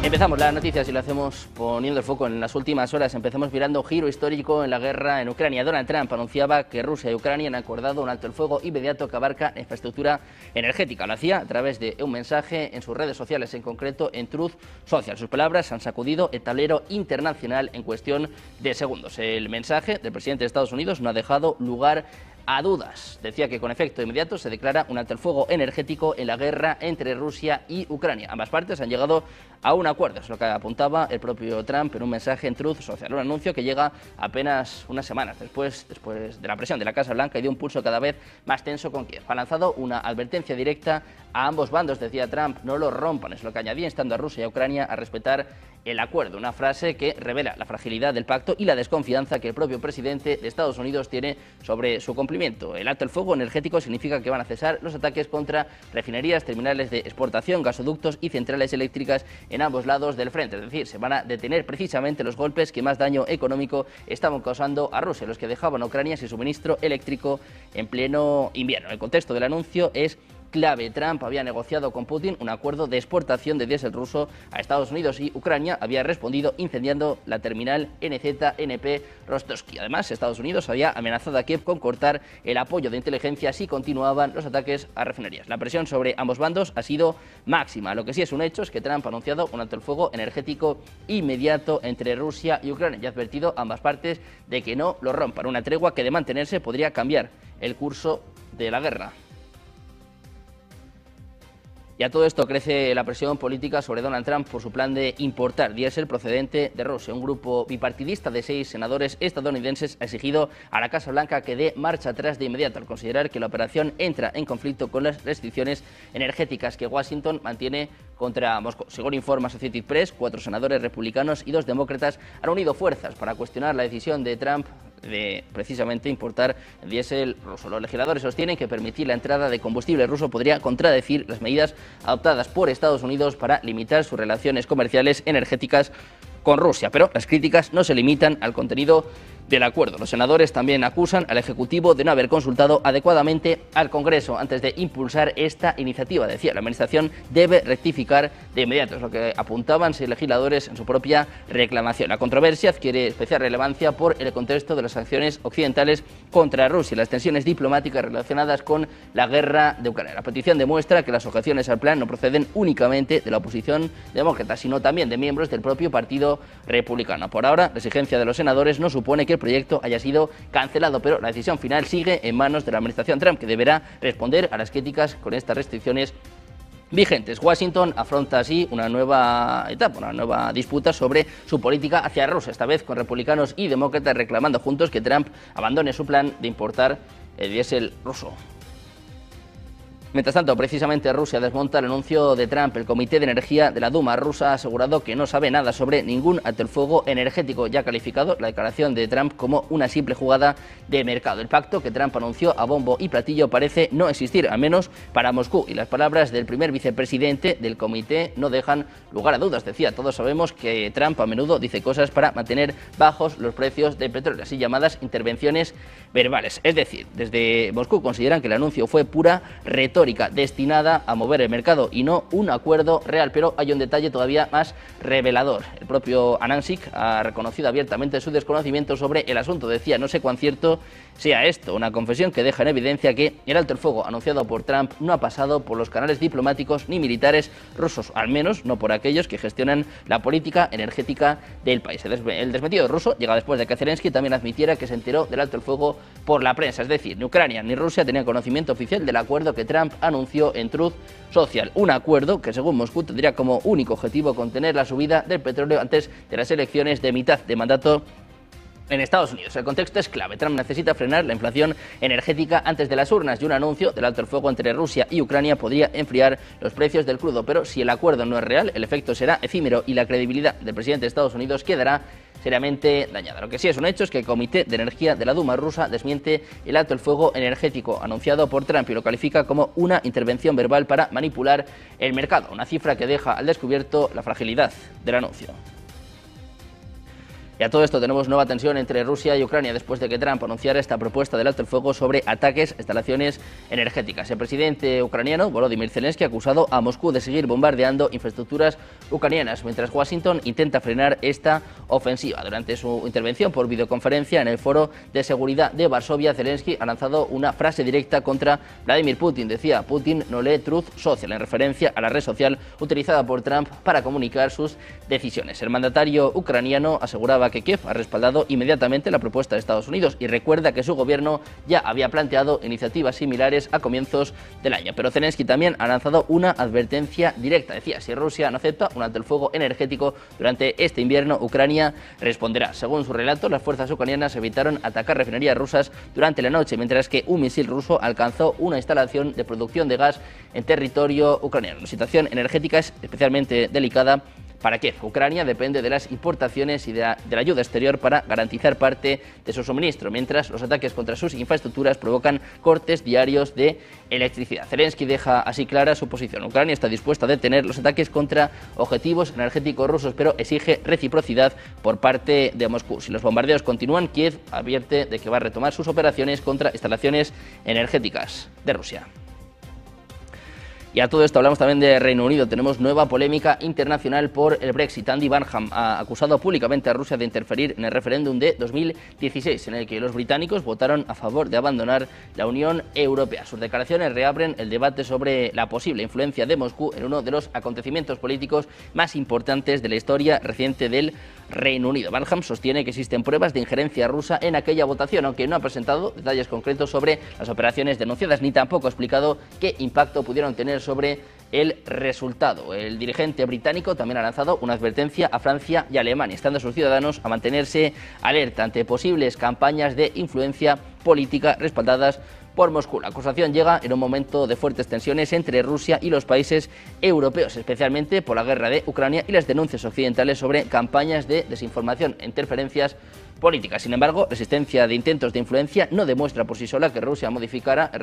Empezamos las noticias y lo hacemos poniendo el foco en las últimas horas. Empezamos mirando un giro histórico en la guerra en Ucrania. Donald Trump anunciaba que Rusia y Ucrania han acordado un alto el fuego inmediato que abarca la infraestructura energética. Lo hacía a través de un mensaje en sus redes sociales, en concreto en Truth Social. Sus palabras han sacudido el tablero internacional en cuestión de segundos. El mensaje del presidente de Estados Unidos no ha dejado lugar a dudas. Decía que con efecto inmediato se declara un alto el fuego energético en la guerra entre Rusia y Ucrania. Ambas partes han llegado a un acuerdo, es lo que apuntaba el propio Trump en un mensaje en Truth Social. Un anuncio que llega apenas unas semanas después de la presión de la Casa Blanca y de un pulso cada vez más tenso con Kiev. Ha lanzado una advertencia directa a ambos bandos, decía Trump, no lo rompan, es lo que añadía, instando a Rusia y a Ucrania a respetar el acuerdo, una frase que revela la fragilidad del pacto y la desconfianza que el propio presidente de Estados Unidos tiene sobre su cumplimiento. El alto el fuego energético significa que van a cesar los ataques contra refinerías, terminales de exportación, gasoductos y centrales eléctricas en ambos lados del frente. Es decir, se van a detener precisamente los golpes que más daño económico estaban causando a Rusia, los que dejaban a Ucrania sin suministro eléctrico en pleno invierno. El contexto del anuncio es clave. Trump había negociado con Putin un acuerdo de exportación de diésel ruso a Estados Unidos y Ucrania había respondido incendiando la terminal NZNP Rostovsky. Además, Estados Unidos había amenazado a Kiev con cortar el apoyo de inteligencia si continuaban los ataques a refinerías. La presión sobre ambos bandos ha sido máxima. Lo que sí es un hecho es que Trump ha anunciado un alto el fuego energético inmediato entre Rusia y Ucrania y ha advertido a ambas partes de que no lo rompan. Una tregua que de mantenerse podría cambiar el curso de la guerra. Y a todo esto crece la presión política sobre Donald Trump por su plan de importar diésel procedente de Rusia. Un grupo bipartidista de 6 senadores estadounidenses ha exigido a la Casa Blanca que dé marcha atrás de inmediato al considerar que la operación entra en conflicto con las restricciones energéticas que Washington mantiene contra Moscú. Según informa Associated Press, 4 senadores republicanos y 2 demócratas han unido fuerzas para cuestionar la decisión de Trump de precisamente importar diésel ruso. Los legisladores sostienen que permitir la entrada de combustible ruso podría contradecir las medidas adoptadas por Estados Unidos para limitar sus relaciones comerciales energéticas con Rusia, pero las críticas no se limitan al contenido del acuerdo. Los senadores también acusan al Ejecutivo de no haber consultado adecuadamente al Congreso antes de impulsar esta iniciativa. Decía, la Administración debe rectificar de inmediato, es lo que apuntaban 6 legisladores en su propia reclamación. La controversia adquiere especial relevancia por el contexto de las sanciones occidentales contra Rusia y las tensiones diplomáticas relacionadas con la guerra de Ucrania. La petición demuestra que las objeciones al plan no proceden únicamente de la oposición demócrata, sino también de miembros del propio Partido Republicano. Por ahora, la exigencia de los senadores no supone que el proyecto haya sido cancelado, pero la decisión final sigue en manos de la administración Trump, que deberá responder a las críticas con estas restricciones vigentes. Washington afronta así una nueva etapa, una nueva disputa sobre su política hacia Rusia, esta vez con republicanos y demócratas reclamando juntos que Trump abandone su plan de importar el diésel ruso. Mientras tanto, precisamente Rusia desmonta el anuncio de Trump. El Comité de Energía de la Duma rusa ha asegurado que no sabe nada sobre ningún alto el fuego energético y ha calificado la declaración de Trump como una simple jugada de mercado. El pacto que Trump anunció a bombo y platillo parece no existir, al menos para Moscú. Y las palabras del primer vicepresidente del comité no dejan lugar a dudas. Decía, todos sabemos que Trump a menudo dice cosas para mantener bajos los precios del petróleo, así llamadas intervenciones verbales. Es decir, desde Moscú consideran que el anuncio fue pura retórica destinada a mover el mercado y no un acuerdo real, pero hay un detalle todavía más revelador. El propio Anansik ha reconocido abiertamente su desconocimiento sobre el asunto. Decía, no sé cuán cierto sea esto, una confesión que deja en evidencia que el alto el fuego anunciado por Trump no ha pasado por los canales diplomáticos ni militares rusos, al menos no por aquellos que gestionan la política energética del país. El desmentido ruso llega después de que Zelensky también admitiera que se enteró del alto el fuego por la prensa, es decir, ni Ucrania ni Rusia tenían conocimiento oficial del acuerdo que Trump anunció en Truth Social, un acuerdo que según Moscú tendría como único objetivo contener la subida del petróleo antes de las elecciones de mitad de mandato en Estados Unidos. El contexto es clave. Trump necesita frenar la inflación energética antes de las urnas y un anuncio del alto el fuego entre Rusia y Ucrania podría enfriar los precios del crudo, pero si el acuerdo no es real, el efecto será efímero y la credibilidad del presidente de Estados Unidos quedará seriamente dañada. Lo que sí es un hecho es que el Comité de Energía de la Duma rusa desmiente el alto el fuego energético anunciado por Trump y lo califica como una intervención verbal para manipular el mercado, una cifra que deja al descubierto la fragilidad del anuncio. Y a todo esto tenemos nueva tensión entre Rusia y Ucrania después de que Trump anunciara esta propuesta del alto el fuego sobre ataques a instalaciones energéticas. El presidente ucraniano, Volodymyr Zelensky, ha acusado a Moscú de seguir bombardeando infraestructuras ucranianas, mientras Washington intenta frenar esta ofensiva. Durante su intervención por videoconferencia en el Foro de Seguridad de Varsovia, Zelensky ha lanzado una frase directa contra Vladimir Putin. Decía: Putin no lee Truth Social, en referencia a la red social utilizada por Trump para comunicar sus decisiones. El mandatario ucraniano aseguraba que Kiev ha respaldado inmediatamente la propuesta de Estados Unidos y recuerda que su gobierno ya había planteado iniciativas similares a comienzos del año. Pero Zelensky también ha lanzado una advertencia directa. Decía: si Rusia no acepta un alto el fuego energético durante este invierno, Ucrania responderá. Según su relato, las fuerzas ucranianas evitaron atacar refinerías rusas durante la noche, mientras que un misil ruso alcanzó una instalación de producción de gas en territorio ucraniano. La situación energética es especialmente delicada para Kiev. Ucrania depende de las importaciones y de la ayuda exterior para garantizar parte de su suministro, mientras los ataques contra sus infraestructuras provocan cortes diarios de electricidad. Zelensky deja así clara su posición. Ucrania está dispuesta a detener los ataques contra objetivos energéticos rusos, pero exige reciprocidad por parte de Moscú. Si los bombardeos continúan, Kiev advierte de que va a retomar sus operaciones contra instalaciones energéticas de Rusia. Y a todo esto hablamos también de Reino Unido. Tenemos nueva polémica internacional por el Brexit. Andy Burnham ha acusado públicamente a Rusia de interferir en el referéndum de 2016, en el que los británicos votaron a favor de abandonar la Unión Europea. Sus declaraciones reabren el debate sobre la posible influencia de Moscú en uno de los acontecimientos políticos más importantes de la historia reciente del Reino Unido. Burnham sostiene que existen pruebas de injerencia rusa en aquella votación, aunque no ha presentado detalles concretos sobre las operaciones denunciadas, ni tampoco ha explicado qué impacto pudieron tener sobre el resultado. El dirigente británico también ha lanzado una advertencia a Francia y Alemania, instando a sus ciudadanos a mantenerse alerta ante posibles campañas de influencia política respaldadas por Moscú. La acusación llega en un momento de fuertes tensiones entre Rusia y los países europeos, especialmente por la guerra de Ucrania y las denuncias occidentales sobre campañas de desinformación e interferencias políticas. Sin embargo, la existencia de intentos de influencia no demuestra por sí sola que Rusia modificara el